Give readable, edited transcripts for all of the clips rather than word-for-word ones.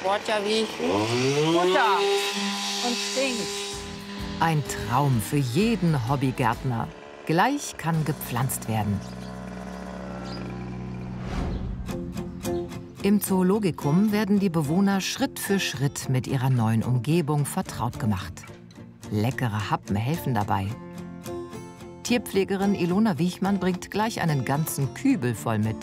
Bohrt ja wie Butter und stinkt. Ein Traum für jeden Hobbygärtner. Gleich kann gepflanzt werden. Im Zoologikum werden die Bewohner Schritt für Schritt mit ihrer neuen Umgebung vertraut gemacht. Leckere Happen helfen dabei. Tierpflegerin Ilona Wiechmann bringt gleich einen ganzen Kübel voll mit.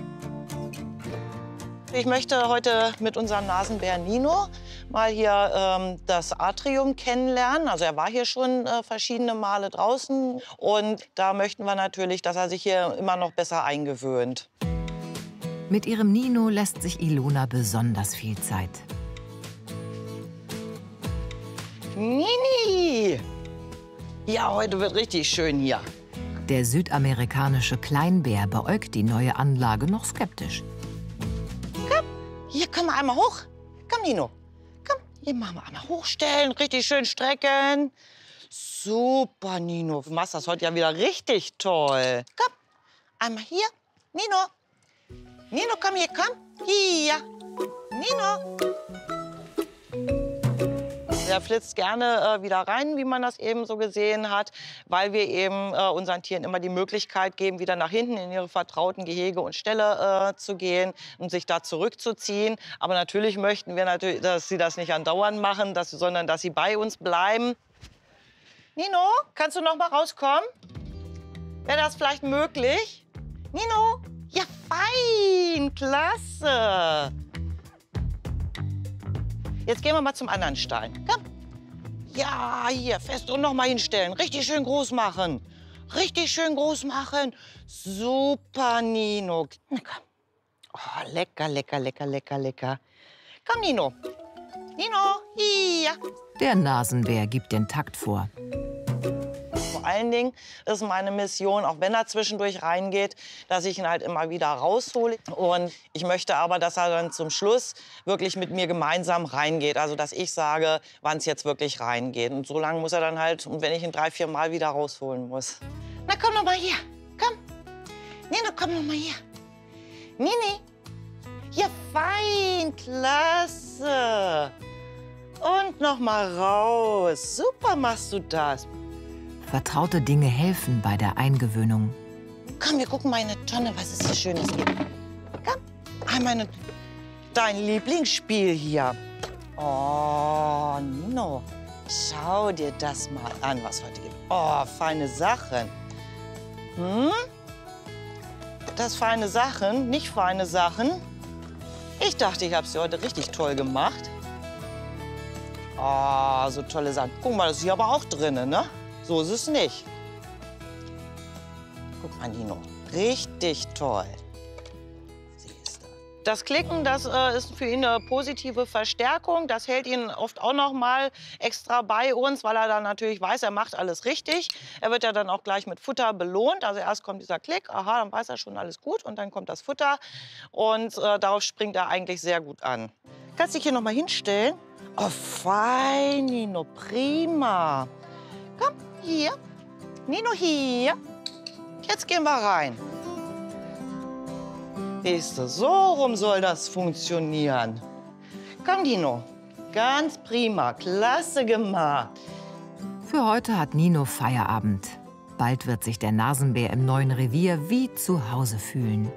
Ich möchte heute mit unserem Nasenbär Nino mal hier das Atrium kennenlernen. Also er war hier schon verschiedene Male draußen. Und da möchten wir natürlich, dass er sich hier immer noch besser eingewöhnt. Mit ihrem Nino lässt sich Ilona besonders viel Zeit. Nini! Ja, heute wird richtig schön hier. Der südamerikanische Kleinbär beäugt die neue Anlage noch skeptisch. Komm, hier komm mal einmal hoch. Komm, Nino. Komm, hier machen wir einmal hochstellen, richtig schön strecken. Super, Nino. Du machst das heute ja wieder richtig toll. Komm, einmal hier. Nino. Nino, komm hier, komm. Hier. Nino. Er flitzt gerne wieder rein, wie man das eben so gesehen hat, weil wir eben unseren Tieren immer die Möglichkeit geben, wieder nach hinten in ihre vertrauten Gehege und Ställe zu gehen und sich da zurückzuziehen. Aber natürlich möchten wir, dass sie das nicht andauernd machen, sondern dass sie bei uns bleiben. Nino, kannst du noch mal rauskommen? Wäre das vielleicht möglich? Nino? Ja, fein, klasse. Jetzt gehen wir mal zum anderen Stein. Komm. Ja, hier, fest und noch mal hinstellen. Richtig schön groß machen. Richtig schön groß machen. Super, Nino. Na komm. Oh, lecker, lecker, lecker, lecker, lecker. Komm, Nino. Nino, hier. Der Nasenbär gibt den Takt vor. Vor allen Dingen ist meine Mission, auch wenn er zwischendurch reingeht, dass ich ihn halt immer wieder raushole. Und ich möchte aber, dass er dann zum Schluss wirklich mit mir gemeinsam reingeht. Also, dass ich sage, wann es jetzt wirklich reingeht. Und so lange muss er dann halt, und wenn ich ihn 3, 4 Mal wieder rausholen muss. Na, komm noch mal hier. Komm. Nino, komm noch mal hier. Nini. Ja, fein. Klasse. Und noch mal raus. Super machst du das. Vertraute Dinge helfen bei der Eingewöhnung. Komm, wir gucken mal in eine Tonne, was es hier Schönes gibt. Komm, einmal dein Lieblingsspiel hier. Oh, Nino, schau dir das mal an, was heute gibt. Oh, feine Sachen. Hm? Das feine Sachen, nicht feine Sachen. Ich dachte, ich habe es dir heute richtig toll gemacht. Oh, so tolle Sachen. Guck mal, das ist hier aber auch drin, ne? So ist es nicht. Guck mal, Nino. Richtig toll. Siehst du. Das Klicken, das ist für ihn eine positive Verstärkung. Das hält ihn oft auch noch mal extra bei uns, weil er dann natürlich weiß, er macht alles richtig. Er wird ja dann auch gleich mit Futter belohnt. Also erst kommt dieser Klick, aha, dann weiß er schon alles gut. Und dann kommt das Futter. Und darauf springt er eigentlich sehr gut an. Kannst dich hier noch mal hinstellen? Oh, fein, Nino. Prima. Komm, hier. Nino, hier. Jetzt gehen wir rein. Siehst du, so rum soll das funktionieren. Komm, Nino. Ganz prima. Klasse gemacht. Für heute hat Nino Feierabend. Bald wird sich der Nasenbär im neuen Revier wie zu Hause fühlen.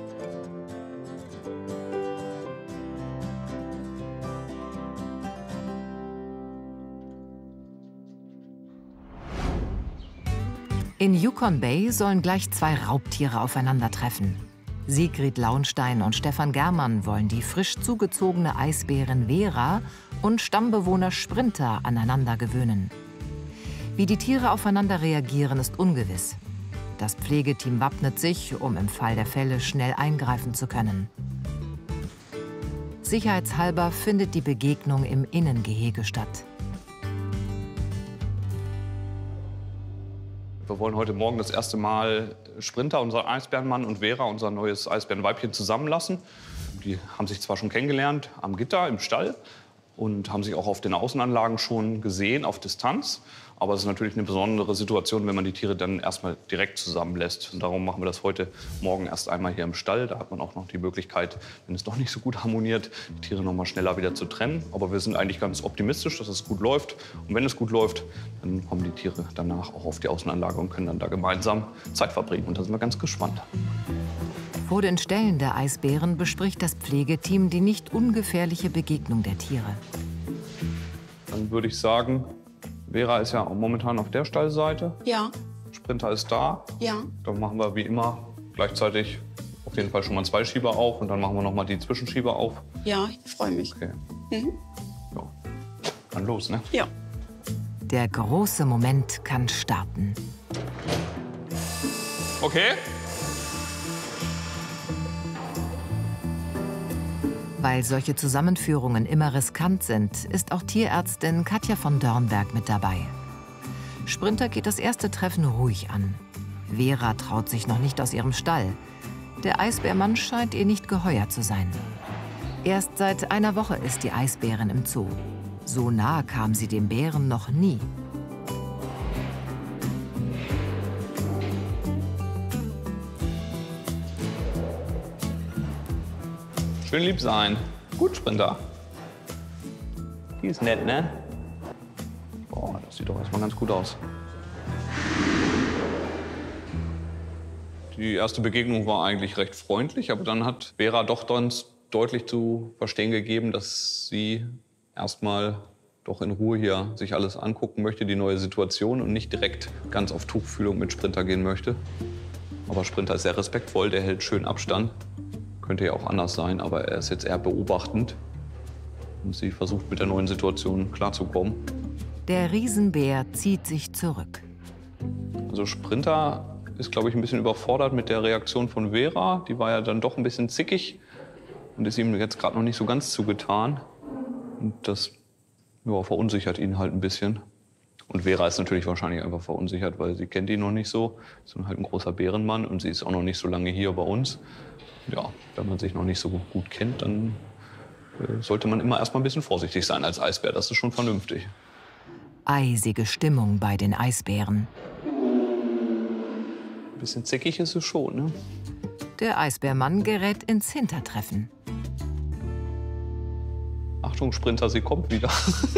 In Yukon Bay sollen gleich 2 Raubtiere aufeinandertreffen. Sigrid Launstein und Stefan Germann wollen die frisch zugezogene Eisbärin Vera und Stammbewohner Sprinter aneinander gewöhnen. Wie die Tiere aufeinander reagieren, ist ungewiss. Das Pflegeteam wappnet sich, um im Fall der Fälle schnell eingreifen zu können. Sicherheitshalber findet die Begegnung im Innengehege statt. Wir wollen heute Morgen das erste Mal Sprinter, unser Eisbärenmann, und Vera, unser neues Eisbärenweibchen, zusammenlassen. Die haben sich zwar schon kennengelernt am Gitter im Stall und haben sich auch auf den Außenanlagen schon gesehen, auf Distanz. Aber es ist natürlich eine besondere Situation, wenn man die Tiere dann erstmal direkt zusammenlässt. Und darum machen wir das heute Morgen erst einmal hier im Stall. Da hat man auch noch die Möglichkeit, wenn es doch nicht so gut harmoniert, die Tiere noch mal schneller wieder zu trennen. Aber wir sind eigentlich ganz optimistisch, dass es gut läuft. Und wenn es gut läuft, dann kommen die Tiere danach auch auf die Außenanlage und können dann da gemeinsam Zeit verbringen. Und da sind wir ganz gespannt. Vor den Ställen der Eisbären bespricht das Pflegeteam die nicht ungefährliche Begegnung der Tiere. Dann würde ich sagen, Vera ist ja momentan auf der Stallseite. Ja, Sprinter ist da. ja. Dann machen wir wie immer gleichzeitig auf jeden Fall schon mal 2 Schieber auf. Und dann machen wir noch mal die Zwischenschieber auf. Ja, ich freue mich. Okay. Ja. Dann los, ne? Ja. Der große Moment kann starten. Okay. Weil solche Zusammenführungen immer riskant sind, ist auch Tierärztin Katja von Dörnberg mit dabei. Sprinter geht das erste Treffen ruhig an. Vera traut sich noch nicht aus ihrem Stall. Der Eisbärmann scheint ihr nicht geheuer zu sein. Erst seit einer Woche ist die Eisbärin im Zoo. So nah kam sie dem Bären noch nie. Schön lieb sein. Gut, Sprinter. Die ist nett, ne? Boah, das sieht doch erstmal ganz gut aus. Die erste Begegnung war eigentlich recht freundlich, aber dann hat Vera doch ganz deutlich zu verstehen gegeben, dass sie erstmal doch in Ruhe hier sich alles angucken möchte, die neue Situation, und nicht direkt ganz auf Tuchfühlung mit Sprinter gehen möchte. Aber Sprinter ist sehr respektvoll, der hält schön Abstand. Könnte ja auch anders sein, aber er ist jetzt eher beobachtend. Und sie versucht, mit der neuen Situation klarzukommen. Der Riesenbär zieht sich zurück. Also Sprinter ist, glaube ich, ein bisschen überfordert mit der Reaktion von Vera. Die war ja dann doch ein bisschen zickig und ist ihm jetzt gerade noch nicht so ganz zugetan. Und das verunsichert ihn halt ein bisschen. Und Vera ist natürlich wahrscheinlich einfach verunsichert, weil sie kennt ihn noch nicht so. Ist halt ein großer Bärenmann und sie ist auch noch nicht so lange hier bei uns. Ja, wenn man sich noch nicht so gut kennt, dann sollte man immer erst mal ein bisschen vorsichtig sein als Eisbär. Das ist schon vernünftig. Eisige Stimmung bei den Eisbären. Ein bisschen zickig ist es schon, ne? Der Eisbärmann gerät ins Hintertreffen. Achtung, Sprinter, sie kommt wieder.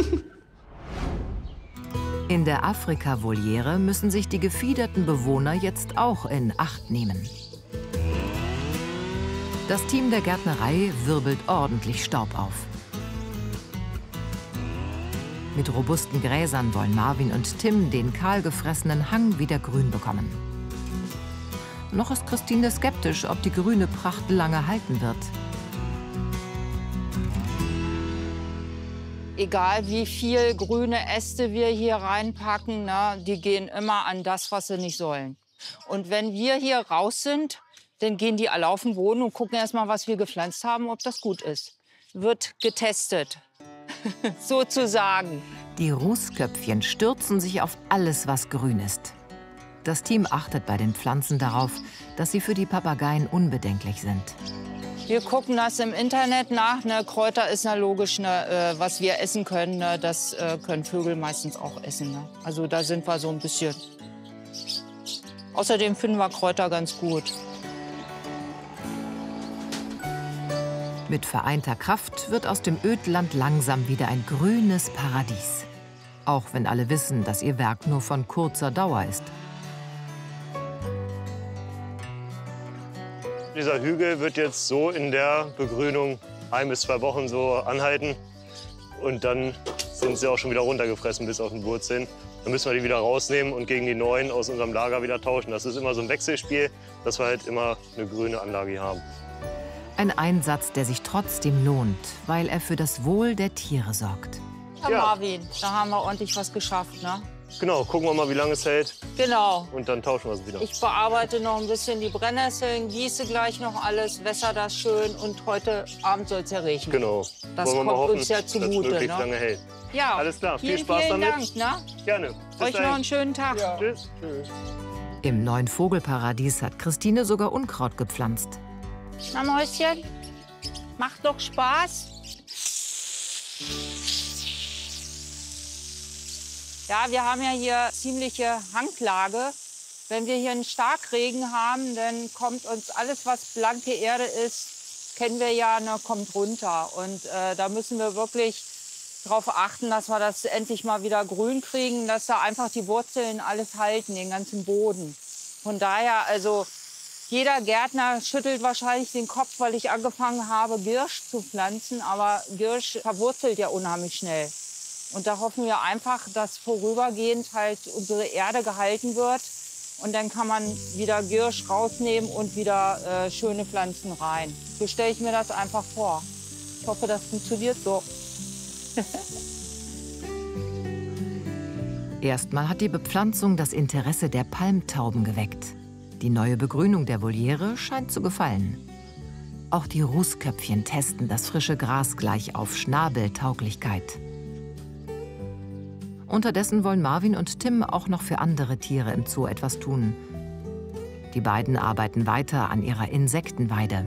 In der Afrika-Voliere müssen sich die gefiederten Bewohner jetzt auch in Acht nehmen. Das Team der Gärtnerei wirbelt ordentlich Staub auf. Mit robusten Gräsern wollen Marvin und Tim den kahlgefressenen Hang wieder grün bekommen. Noch ist Christine skeptisch, ob die grüne Pracht lange halten wird. Egal wie viel grüne Äste wir hier reinpacken, die gehen immer an das, was sie nicht sollen. Und wenn wir hier raus sind, dann gehen die alle auf den Boden und gucken erst mal, was wir gepflanzt haben, ob das gut ist. Wird getestet, sozusagen. Die Rußköpfchen stürzen sich auf alles, was grün ist. Das Team achtet bei den Pflanzen darauf, dass sie für die Papageien unbedenklich sind. Wir gucken das im Internet nach. Kräuter ist logisch, was wir essen können. Das können Vögel meistens auch essen. Also da sind wir so ein bisschen. Außerdem finden wir Kräuter ganz gut. Mit vereinter Kraft wird aus dem Ödland langsam wieder ein grünes Paradies. Auch wenn alle wissen, dass ihr Werk nur von kurzer Dauer ist. Dieser Hügel wird jetzt so in der Begrünung 1 bis 2 Wochen so anhalten. Und dann sind sie auch schon wieder runtergefressen bis auf den Wurzeln. Dann müssen wir die wieder rausnehmen und gegen die neuen aus unserem Lager wieder tauschen. Das ist immer so ein Wechselspiel, dass wir halt immer eine grüne Anlage hier haben. Ein Einsatz, der sich trotzdem lohnt, weil er für das Wohl der Tiere sorgt. Ja, Marvin, da haben wir ordentlich was geschafft, ne? Genau, gucken wir mal, wie lange es hält. Genau. Und dann tauschen wir es wieder. Ich bearbeite noch ein bisschen die Brennnesseln, gieße gleich noch alles, wässer das schön und heute Abend soll es ja regnen. Genau. Das wollen wir mal kommt hoffen, uns ja zugute, dass es möglichst ne? lange hält. Ja, Alles klar, viel Spaß vielen damit. Dank, ne? Gerne. Bis Euch dahin. noch einen schönen Tag. Ja. Tschüss. Tschüss. Im neuen Vogelparadies hat Christine sogar Unkraut gepflanzt. Na, Mäuschen, macht doch Spaß. Ja, wir haben ja hier ziemliche Hanglage. Wenn wir hier einen Starkregen haben, dann kommt uns alles, was blanke Erde ist, kennen wir ja, ne, kommt runter. Und da müssen wir wirklich darauf achten, dass wir das endlich mal wieder grün kriegen, dass da einfach die Wurzeln alles halten, den ganzen Boden. Von daher, also jeder Gärtner schüttelt wahrscheinlich den Kopf, weil ich angefangen habe, Girsch zu pflanzen. Aber Girsch verwurzelt ja unheimlich schnell. Und da hoffen wir einfach, dass vorübergehend halt unsere Erde gehalten wird. Und dann kann man wieder Girsch rausnehmen und wieder schöne Pflanzen rein. So stelle ich mir das einfach vor. Ich hoffe, das funktioniert so. Erstmal hat die Bepflanzung das Interesse der Palmtauben geweckt. Die neue Begrünung der Voliere scheint zu gefallen. Auch die Rußköpfchen testen das frische Gras gleich auf Schnabeltauglichkeit. Unterdessen wollen Marvin und Tim auch noch für andere Tiere im Zoo etwas tun. Die beiden arbeiten weiter an ihrer Insektenweide.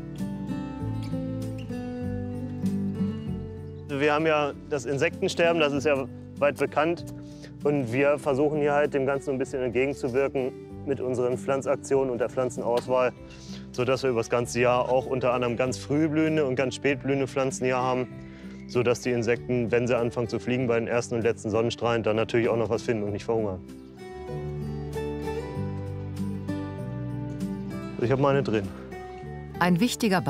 Wir haben ja das Insektensterben, das ist ja weit bekannt. Und wir versuchen hier halt dem Ganzen ein bisschen entgegenzuwirken mit unseren Pflanzaktionen und der Pflanzenauswahl, sodass wir über das ganze Jahr auch unter anderem ganz frühblühende und ganz spätblühende Pflanzen hier haben, sodass die Insekten, wenn sie anfangen zu fliegen bei den ersten und letzten Sonnenstrahlen, dann natürlich auch noch was finden und nicht verhungern. Ich habe meine drin. Ein wichtiger